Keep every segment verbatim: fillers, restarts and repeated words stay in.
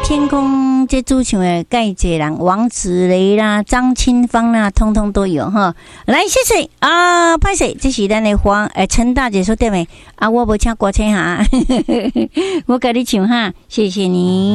天空这主唱的介济人，王子雷啦、张清芳啦，通通都有哈。来，谢谢啊，拍摄，这是咱的黄诶陈大姐说对没？啊，我无请歌星哈，我给你唱哈，谢谢你。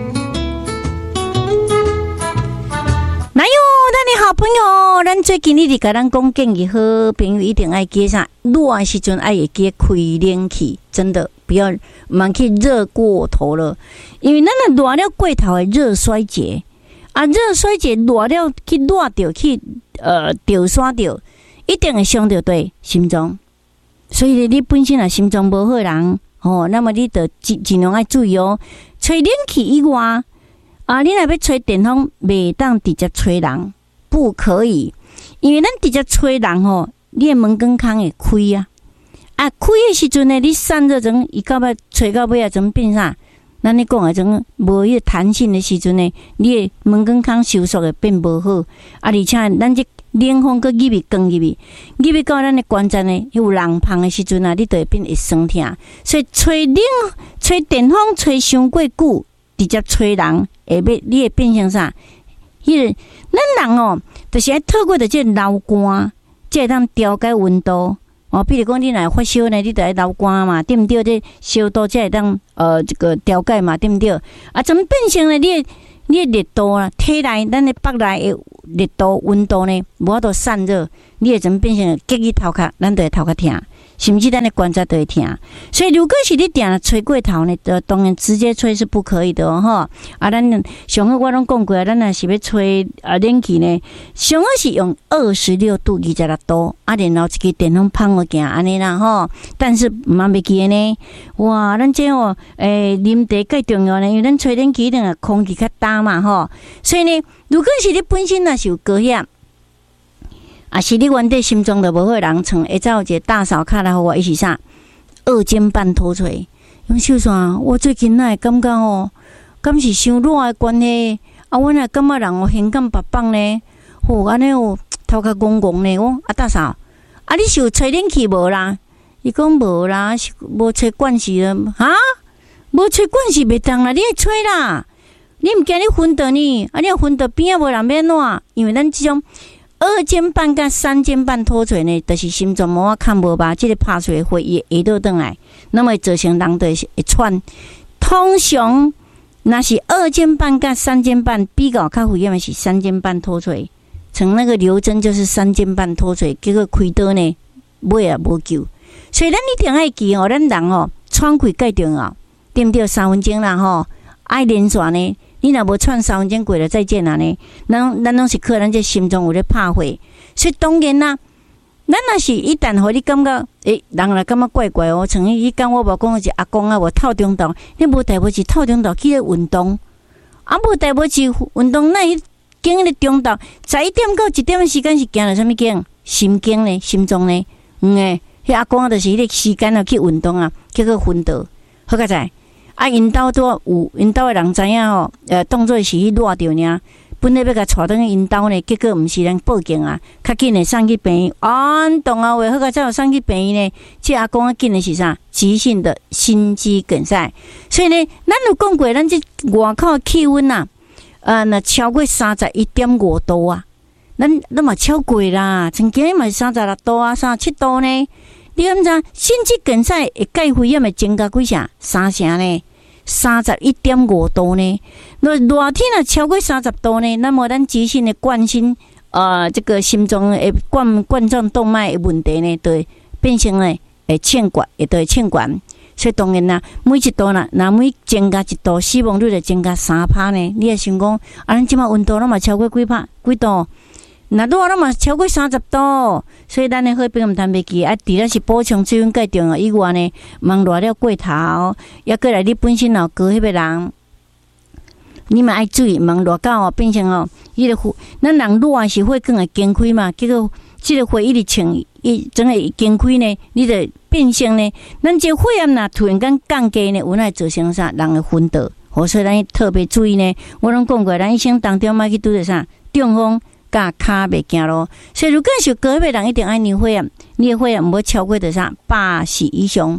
哪有咱的好朋友？咱最近一直甲咱讲建议，好朋友一定爱记啥？热的时阵爱会记开冷气，真的不要蛮去热过头了，因为咱的热了过头的热衰竭啊，热衰竭热了去热掉去呃掉刷掉，一定会伤到对心脏。所以你本身啊心脏无好人哦，那么你得尽尽量爱注意哦。吹冷气以外。啊！你若要吹电风，袂当直接吹人，不可以，因为咱直接吹人吼，你的门根孔会开啊。啊，开的时阵呢，你散热阵，伊到尾吹到尾啊，怎变啥？咱咧讲啊，种无迄个弹性的时阵呢，你的门根孔收缩会变无好。啊，而且咱这冷风佮入去光入去，入去到咱的关节呢，有人芳的时阵啊，你就会变会酸痛。所以吹冷、吹电风吹伤过久。直接吹人，会变你会变成啥？迄个咱人哦，就是爱透过的这流汗，才会当调节温度哦。比如讲，你若发烧呢，你就爱流汗嘛，对不对？这烧度才会当呃这个调节嘛，对不对？啊，怎么变成了你的你的热度啊？体内咱的腹内的热度温度呢，无法度散热，你会怎么变成结去头壳，咱就会头壳痛。甚至咱的关节都会痛，所以如果是你定吹过头呢，当然直接吹是不可以的哦。哈，啊，咱上好我拢讲过啊，咱若是要吹啊冷气呢，上好是用二十六度、二十六度，啊，然后一个电风棒个行安尼啦吼。但是唔通袂记呢，哇，咱这哦，诶、欸，啉茶介重要呢，因为咱吹冷气一定係空气较大嘛吼，所以呢，如果是你本身若是有高血压。啊，是你原底心脏就无好人床，会再有一个大嫂卡来互我，伊是啥？二尖瓣脱垂。用秀山，我最近哪会感觉哦，敢是伤热的关系？啊，我哪感觉人哦胸感白棒呢？吼、哦，安尼哦，头壳戆戆呢。我啊大嫂，啊你是有吹冷气无啦？伊讲无啦，是无吹惯势了。哈，无吹惯势袂当啦，你爱吹啦。你毋惊你昏倒呢？啊，你若昏倒边仔无人免怎？因为咱即种。二尖瓣甲三尖瓣脱垂呢，就是心脏膜看无吧，这个拍出来血液会倒转来，那么造成人就会喘。通常那是二尖瓣甲三尖瓣比较较危险的是三尖瓣脱垂，像那个刘真就是三尖瓣脱垂，结果开刀呢，尾也无救。所以咱一定爱记哦，咱人哦，喘气介重要，对不对？三分钟啦吼，爱连续呢。你若无喘三分钟过了再见啦呢？咱咱拢是靠咱这心脏有咧拍血，所以当然啦，咱若是一旦互你感觉，诶、欸，人来感觉怪怪哦。像伊讲我无讲是阿公啊，无透中昼，你无代表是透中昼去咧运动，啊无代表是运动那伊经咧中昼，十一点到一点的时间是行了什么经？心经呢？心脏呢？嗯诶，迄阿公啊，就是迄个时间啊去运动啊，结果昏倒，好个在。啊，因兜都有，因兜的人知影吼，呃，当作是去热着尔，本来要甲带转去因兜呢，结果毋是人报警啊，较紧的送去病院，安动啊话好个才有送去病院呢。这阿公啊，紧的是啥？急性的心肌梗塞。所以呢，咱有讲过，咱这外口气温啊，呃，若超过三十一点五度啊，咱咱嘛超过啦，曾经嘛是三十六度啊，三十七度呢。你敢知心肌梗塞会介危险的增加几成？三成呢？三十一点五度呢？那热天啊超过三十度呢？那么咱急性的冠心呃这个心脏的冠冠状动脉的问题呢，就会变成呢会欠管，也都会欠管。所以当然啦，每一度啦，那每增加一度，死亡率就增加三趴呢。你也想讲，啊，咱即马温度那么超过几趴几度？那热那么超过三十度，所以咱的好朋友毋通袂记啊。除了是补充水分介重要以外呢，忙热了过头，也过来你本身有高迄个人，你嘛爱注意，忙热到哦变成哦，伊个火，咱人热是血管会经开嘛，结果即个血一直冲，一整个经开呢，你就变成呢，咱这血压呐突然间降低呢，有哪会造成啥？人会昏倒，哦，所以咱特别注意呢。我拢讲过，咱一生当中莫去拄着啥中风。甲骹袂行咯，所以如果是高血压人一定爱尿血啊，尿血啊毋好超过着啥八十以上，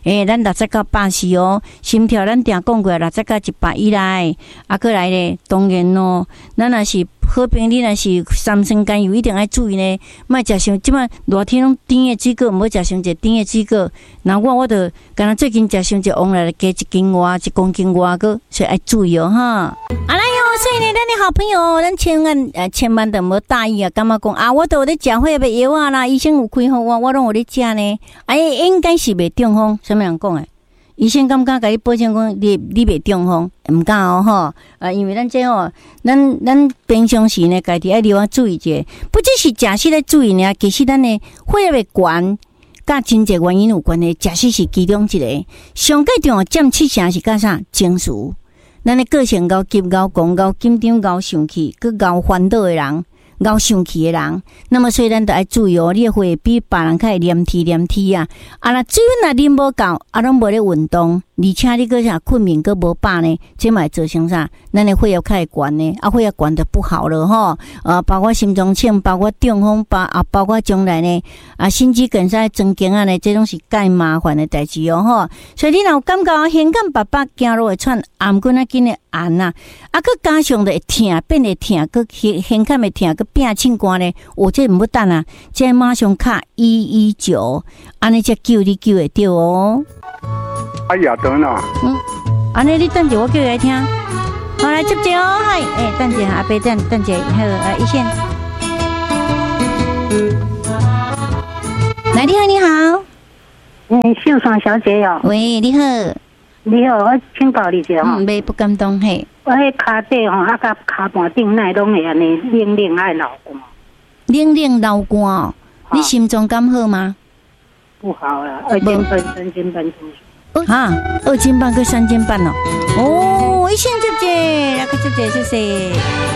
诶，咱六十到八十哦，心跳咱定讲过六十到一百以内，啊，过来咧，当然咯，咱若是好朋友，若是三酸甘油一定要注意呢，莫食伤，即摆热天拢甜的水果，毋好食伤济甜的水果。那我我着敢若最近食伤济，往来加一斤外，一公斤外个，所以要注意哦哈。啊来哟，所以呢，咱的好朋友，咱千万呃千万着无大意啊，感觉讲啊，我都有咧食血液药啊啦，医生有开互我，我拢有咧食呢。哎，应该是袂中风，什么人讲诶？医生敢敢甲你保证讲你你袂中风？毋敢哦吼，啊，因为咱这吼，咱咱平常时呢，家己爱留啊注意一下，不只是食食咧注意呢，其实咱的血液悬，甲真济原因有关系，食食是其中一个。上界重要占七成是甲啥？情绪。咱的个性高急、高讲、高紧张、高生气，佮高烦恼的人。熬生气的人，那么所以咱都要注意哦，你会比别人较会黏体黏体啊！啊，那水分若啉无够，啊，拢无咧运动，而且你个啥困眠个无饱呢，这嘛会造成啥？咱的血压较会悬呢，啊，血压悬就不好了吼。呃，包括心脏病，包括中风，包啊，包括将来呢，啊，心肌梗塞、增经啊呢，这种是介麻烦的代志哦吼。所以你若有感觉胸感白白，走路会喘，颔棍啊紧的按啊，啊，佮加上的会痛，变会痛，佮胸胸感会痛，佮变凊寒呢，我这唔要等啊，这马上卡一一九，安尼才救你救会到哦。 哎呀，等啦。 嗯，安尼你等者我叫来听，好来接接哦，嗨，诶，等者阿伯等等者，还有呃一线。来，你好，你好。 嗯，秀爽小姐哟。 喂，你好。 你好，我请教你一下吼。 嗯，袂不敢当嘿。 我迄骹底吼，啊甲骹盘顶内拢会安尼冷冷爱流汗。 冷冷流汗哦，你心脏敢好吗？ 不好啦，二斤半、三斤半出。 哈，二斤半跟三斤半哦。哦，一线姐姐，来个姐姐，谢谢。